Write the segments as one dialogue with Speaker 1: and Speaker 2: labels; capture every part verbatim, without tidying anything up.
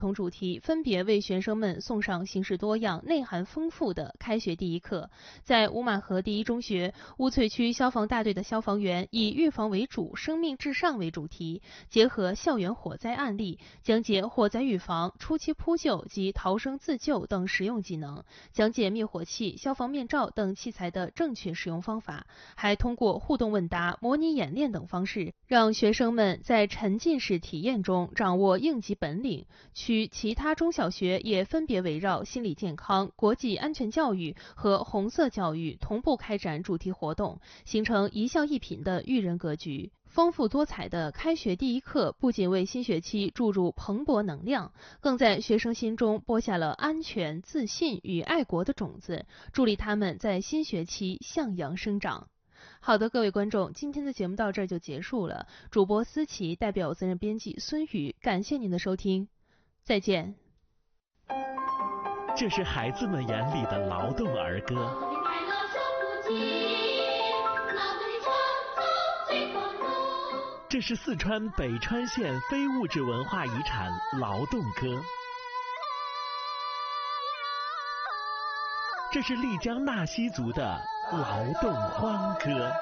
Speaker 1: 同主题分别为学生们送上形式多样、内涵丰富的开学第一课。在乌马河第一中学，乌翠区消防大队的消防员以预防为主、生命至上为主题，结合校园火灾案例，讲解火灾预防、初期扑救及逃生自救等实用技能，讲解灭火器、消防面罩等器材的正确使用方法，还通过互动问答、模拟演练等方式，让学生们在沉浸式体验中掌握应急本领。区其他中小学也分别围绕心理健康、国际安全教育和红色教育同步开展主题活动，形成一校一品的育人格局。丰富多彩的开学第一课不仅为新学期注入蓬勃能量，更在学生心中播下了安全、自信与爱国的种子，助力他们在新学期向阳生长。好的，各位观众，今天的节目到这儿就结束了。主播思琪代表责任编辑孙宇，感谢您的收听，再见。
Speaker 2: 这是孩子们眼里的劳动儿歌。这是四川北川县非物质文化遗产劳动歌。这是丽江纳西族的劳动欢歌。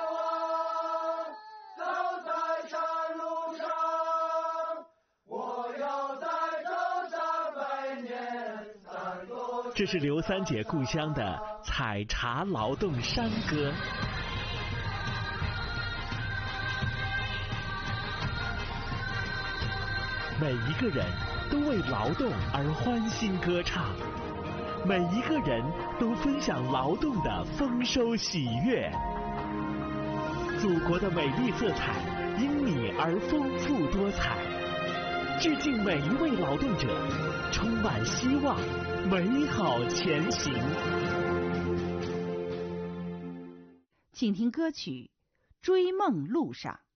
Speaker 2: 这是刘三姐故乡的采茶劳动山歌。每一个人都为劳动而欢欣歌唱，每一个人都分享劳动的丰收喜悦。祖国的美丽色彩因你而丰富多彩。致敬每一位劳动者，充满希望，美好前行。
Speaker 3: 请听歌曲《追梦路上》。